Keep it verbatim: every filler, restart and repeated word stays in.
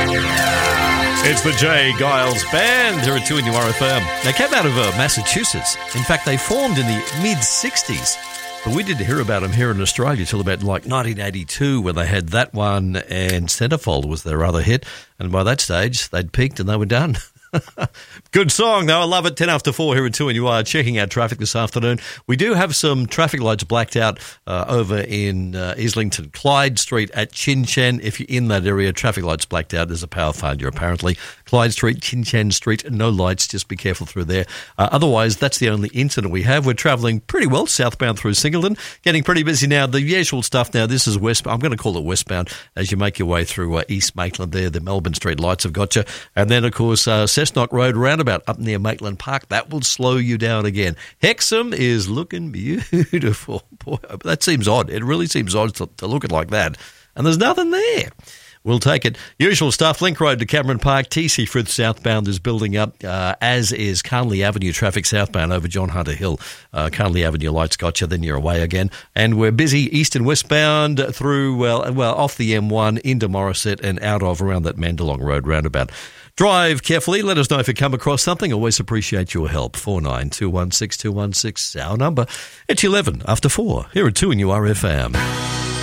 It's the Jay Giles Band here at two N U R F M. They came out of uh, Massachusetts. In fact, they formed in the mid-sixties. But we didn't hear about them here in Australia till about like nineteen eighty-two when they had that one, and Centerfold was their other hit. And by that stage, they'd peaked and they were done. Good song, though. I love it. ten after four here at two, and you are checking out traffic this afternoon. We do have some traffic lights blacked out uh, over in uh, Islington, Clyde Street at Chin Chen. If you're in that area, traffic lights blacked out. There's a power failure, apparently. Clyde Street, Chin Chen Street, no lights. Just be careful through there. Uh, otherwise, that's the only incident we have. We're travelling pretty well southbound through Singleton. Getting pretty busy now. The usual stuff now. This is west. I'm going to call it westbound as you make your way through uh, East Maitland there. The Melbourne Street lights have got you. And then, of course, uh, Cessnock Road roundabout up near Maitland Park. That will slow you down again. Hexham is looking beautiful. Boy, that seems odd. It really seems odd to, to look at like that. And there's nothing there. We'll take it. Usual stuff. Link Road to Cameron Park. T C Frith southbound is building up, uh, as is Carnley Avenue traffic southbound over John Hunter Hill. Uh, Carnley Avenue lights got you, then you're away again. And we're busy east and westbound through, well, well off the M one into Morisset and out of around that Mandalong Road roundabout. Drive carefully. Let us know if you come across something. Always appreciate your help. four nine two one six two one six, our number. It's eleven after four here at two N U R F M.